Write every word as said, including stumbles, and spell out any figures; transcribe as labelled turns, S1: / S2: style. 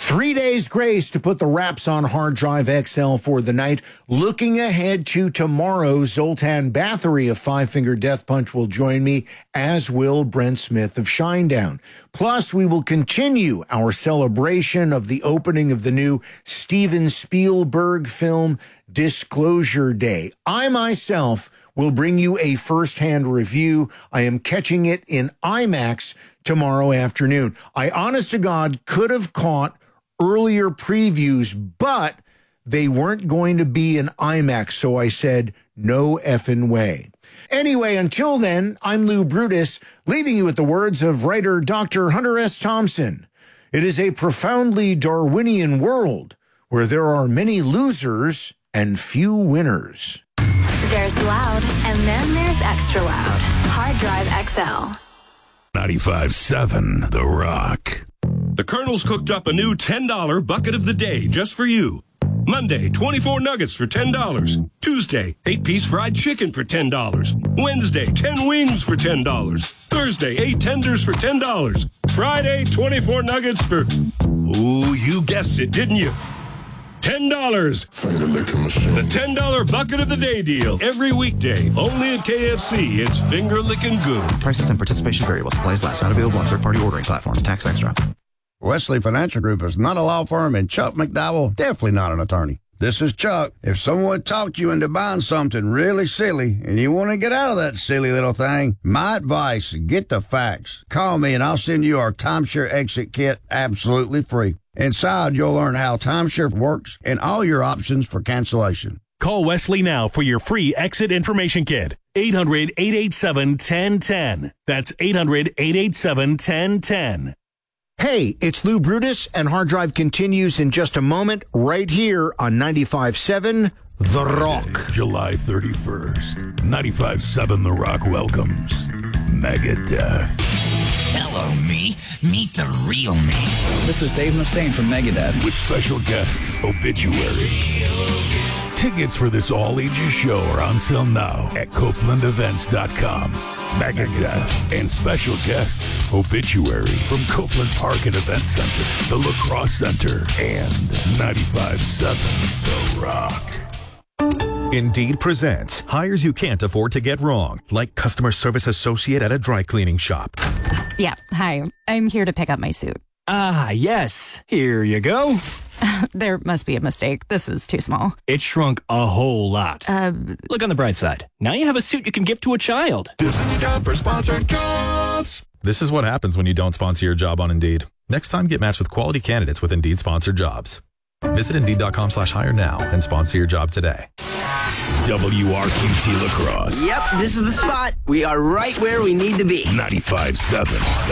S1: Three days grace to put the wraps on Hard Drive X L for the night. Looking ahead to tomorrow, Zoltan Bathory of Five Finger Death Punch will join me, as will Brent Smith of Shinedown. Plus, we will continue our celebration of the opening of the new Steven Spielberg film, Disclosure Day. I myself will bring you a first-hand review. I am catching it in IMAX tomorrow afternoon. I, honest to God, could have caught earlier previews, but they weren't going to be in IMAX, so I said, no effing way. Anyway, until then, I'm Lou Brutus, leaving you with the words of writer Doctor Hunter S. Thompson. It is a profoundly Darwinian world where there are many losers and few winners.
S2: There's loud, and then there's extra loud. Hard Drive X L.
S3: ninety-five seven The Rock.
S4: The Colonel's cooked up a new ten dollar bucket of the day just for you. Monday, twenty-four nuggets for ten dollars. Tuesday, eight piece fried chicken for ten dollars. Wednesday, ten wings for ten dollars. Thursday, eight tenders for ten dollars. Friday, twenty-four nuggets for... Ooh, you guessed it, didn't you? ten dollars.
S5: Finger licking machine.
S4: The ten dollar bucket of the day deal. Every weekday. Only at K F C. It's finger licking good.
S6: Prices and participation variable. Supplies last. Not available on third-party ordering platforms. Tax extra.
S7: Wesley Financial Group is not a law firm, and Chuck McDowell, definitely not an attorney. This is Chuck. If someone talked you into buying something really silly and you want to get out of that silly little thing, my advice, get the facts. Call me and I'll send you our timeshare exit kit absolutely free. Inside, you'll learn how timeshare works and all your options for cancellation.
S8: Call Wesley now for your free exit information kit. eight hundred, eight eight seven, one zero one zero. That's eight hundred, eight eight seven, one zero one zero.
S1: Hey, it's Lou Brutus, and Hard Drive continues in just a moment right here on ninety-five seven The Rock.
S3: July thirty-first. ninety-five seven The Rock welcomes Megadeth.
S9: Hello, me. Meet the real me.
S10: This is Dave Mustaine from Megadeth.
S3: With special guests, Obituary. Tickets for this all-ages show are on sale now at Copeland Events dot com. Megadeth and special guests, Obituary from Copeland Park and Event Center, the Lacrosse Center, and ninety-five seven The Rock.
S11: Indeed presents hires you can't afford to get wrong, like customer service associate at a dry cleaning shop.
S12: Yeah, hi. I'm here to pick up my suit.
S13: Ah, yes. Here you go.
S12: There must be a mistake. This is too small.
S13: It shrunk a whole lot.
S12: Uh,
S13: Look on the bright side. Now you have a suit you can give to a child.
S5: This is a job for sponsored jobs.
S11: This is what happens when you don't sponsor your job on Indeed. Next time, get matched with quality candidates with Indeed sponsored jobs. Visit Indeed.com slash hire now and sponsor your job today.
S3: W R Q T Lacrosse.
S14: Yep, this is the spot. We are right where we need to be.
S3: ninety-five seven